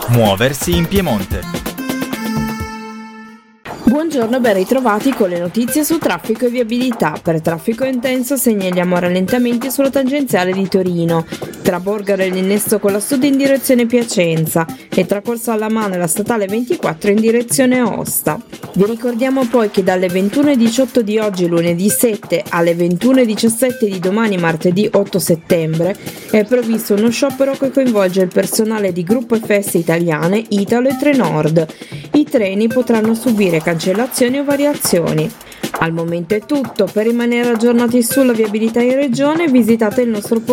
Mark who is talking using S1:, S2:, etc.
S1: Muoversi in Piemonte.
S2: Buongiorno, ben ritrovati con le notizie su traffico e viabilità. Per traffico intenso segnaliamo rallentamenti sulla tangenziale di Torino, tra Borgaro e l'innesto con la Sud in direzione Piacenza e tra Corso Allamano e la statale 24 in direzione Aosta. Vi ricordiamo poi che dalle 21:18 di oggi lunedì 7 alle 21:17 di domani martedì 8 settembre è previsto uno sciopero che coinvolge il personale di Gruppo FS Italiane, Italo e Trenord. I treni potranno subire cancellazioni o variazioni. Al momento è tutto, per rimanere aggiornati sulla viabilità in regione visitate il nostro